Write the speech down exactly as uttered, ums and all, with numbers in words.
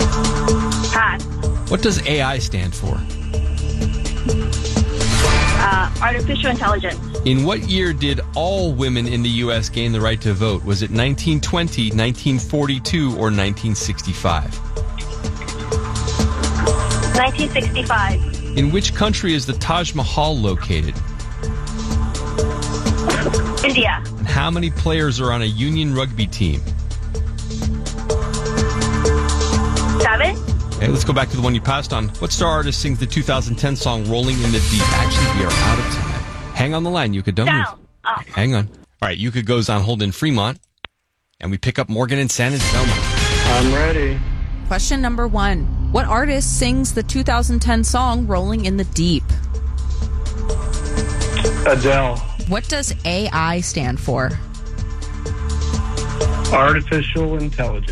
Pass. What does A I stand for? Uh, artificial intelligence. In what year did all women in the U S gain the right to vote? Was it nineteen twenty, nineteen forty-two, or nineteen sixty-five? nineteen sixty-five. In which country is the Taj Mahal located? India. And how many players are on a union rugby team? Seven. Okay, let's go back to the one you passed on. What star artist sings the two thousand ten song Rolling in the Deep? Actually, we are out of time. Hang on the line, Yuka. Don't Down. move. Oh. Hang on. All right, Yuka goes on hold in Fremont, and we pick up Morgan and San Anselmo. I'm ready. Question number one. What artist sings the two thousand ten song Rolling in the Deep? Adele. What does A I stand for? Artificial intelligence.